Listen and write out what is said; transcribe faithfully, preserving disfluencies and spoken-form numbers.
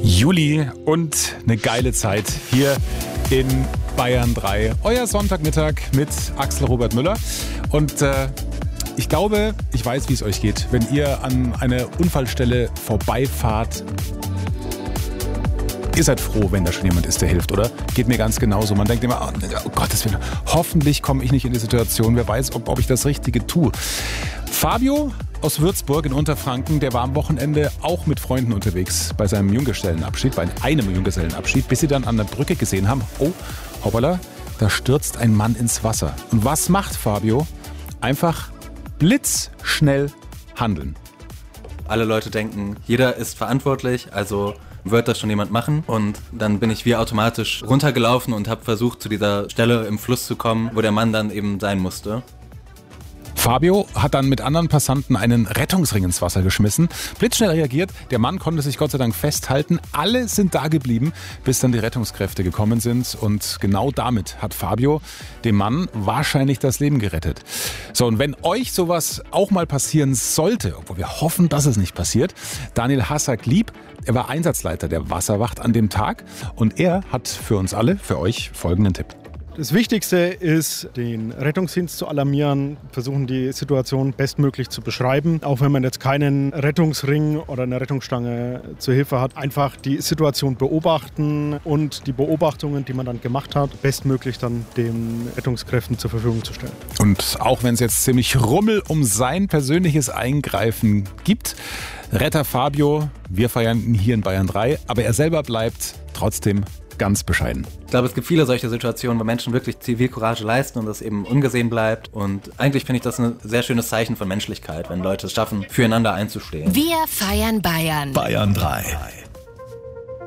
Juli und eine geile Zeit hier in Bayern drei. Euer Sonntagmittag mit Axel Robert Müller. Und äh, ich glaube, ich weiß, wie es euch geht, wenn ihr an einer Unfallstelle vorbeifahrt. Ihr seid froh, wenn da schon jemand ist, der hilft, oder? Geht mir ganz genauso. Man denkt immer, oh Gottes Willen, hoffentlich komme ich nicht in die Situation. Wer weiß, ob, ob ich das Richtige tue. Fabio aus Würzburg in Unterfranken, der war am Wochenende auch mit Freunden unterwegs bei seinem Junggesellenabschied, bei einem Junggesellenabschied, bis sie dann an der Brücke gesehen haben, oh, hoppala, da stürzt ein Mann ins Wasser. Und was macht Fabio? Einfach blitzschnell handeln. Alle Leute denken, jeder ist verantwortlich, also wird das schon jemand machen. Und dann bin ich wie automatisch runtergelaufen und habe versucht, zu dieser Stelle im Fluss zu kommen, wo der Mann dann eben sein musste. Fabio hat dann mit anderen Passanten einen Rettungsring ins Wasser geschmissen, blitzschnell reagiert, der Mann konnte sich Gott sei Dank festhalten, alle sind da geblieben, bis dann die Rettungskräfte gekommen sind und genau damit hat Fabio dem Mann wahrscheinlich das Leben gerettet. So, und wenn euch sowas auch mal passieren sollte, obwohl wir hoffen, dass es nicht passiert, Daniel Hassack-Lieb, er war Einsatzleiter der Wasserwacht an dem Tag und er hat für uns alle, für euch folgenden Tipp. Das Wichtigste ist, den Rettungsdienst zu alarmieren, versuchen die Situation bestmöglich zu beschreiben. Auch wenn man jetzt keinen Rettungsring oder eine Rettungsstange zur Hilfe hat, einfach die Situation beobachten und die Beobachtungen, die man dann gemacht hat, bestmöglich dann den Rettungskräften zur Verfügung zu stellen. Und auch wenn es jetzt ziemlich Rummel um sein persönliches Eingreifen gibt, Retter Fabio, wir feiern ihn hier in Bayern drei, aber er selber bleibt trotzdem ganz bescheiden. Ich glaube, es gibt viele solche Situationen, wo Menschen wirklich Zivilcourage leisten und das eben ungesehen bleibt. Und eigentlich finde ich das ein sehr schönes Zeichen von Menschlichkeit, wenn Leute es schaffen, füreinander einzustehen. Wir feiern Bayern. Bayern drei.